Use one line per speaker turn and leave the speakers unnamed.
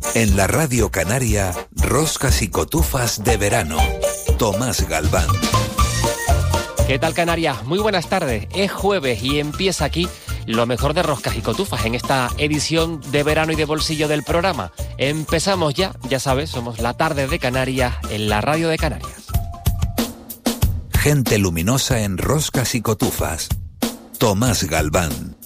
En la Radio Canaria, Roscas y Cotufas de Verano. Tomás Galván.
¿Qué tal, Canarias? Muy buenas tardes. Es jueves y empieza aquí lo mejor de Roscas y Cotufas en esta edición de verano y de bolsillo del programa. Empezamos ya sabes, somos la tarde de Canarias en la Radio de Canarias.
Gente luminosa en Roscas y Cotufas. Tomás Galván.